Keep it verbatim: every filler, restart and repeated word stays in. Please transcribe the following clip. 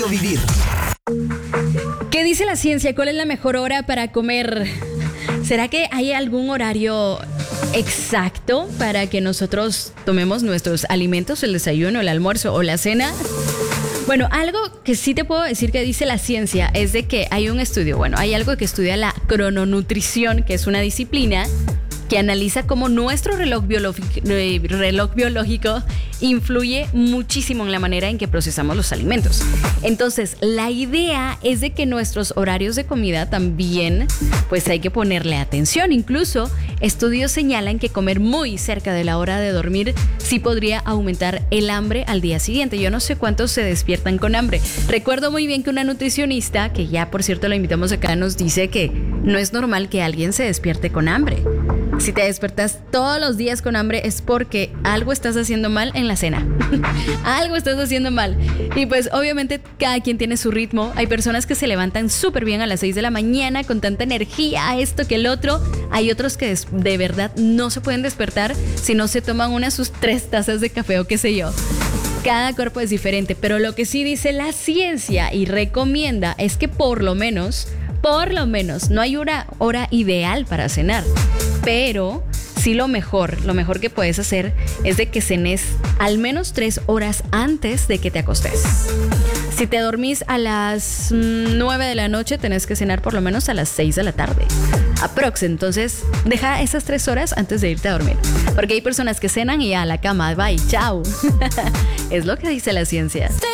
Diario Vivir. ¿Qué dice la ciencia? ¿Cuál es la mejor hora para comer? ¿Será que hay algún horario exacto para que nosotros tomemos nuestros alimentos, el desayuno, el almuerzo o la cena? Bueno, algo que sí te puedo decir que dice la ciencia es de que hay un estudio, bueno, hay algo que estudia la crononutrición, que es una disciplina que analiza cómo nuestro reloj biológico, reloj biológico influye muchísimo en la manera en que procesamos los alimentos. Entonces, la idea es de que nuestros horarios de comida también, pues hay que ponerle atención. Incluso, estudios señalan que comer muy cerca de la hora de dormir sí podría aumentar el hambre al día siguiente. Yo no sé cuántos se despiertan con hambre. Recuerdo muy bien que una nutricionista, que ya por cierto la invitamos acá, nos dice que no es normal que alguien se despierte con hambre. Si te despertas todos los días con hambre es porque algo estás haciendo mal en la cena. Algo estás haciendo mal. Y pues obviamente cada quien tiene su ritmo. Hay personas que se levantan súper bien a las seis de la mañana con tanta energía, esto que el otro. Hay otros que de verdad no se pueden despertar si no se toman unas sus tres tazas de café o qué sé yo. Cada cuerpo es diferente, pero lo que sí dice la ciencia y recomienda es que por lo menos, por lo menos, no hay una hora ideal para cenar. Pero sí lo mejor, lo mejor que puedes hacer es de que cenes al menos tres horas antes de que te acostes. Si te dormís a las nueve de la noche, tenés que cenar por lo menos a las seis de la tarde. Aprox, entonces deja esas tres horas antes de irte a dormir. Porque hay personas que cenan y a la cama, bye, chao. Es lo que dice la ciencia.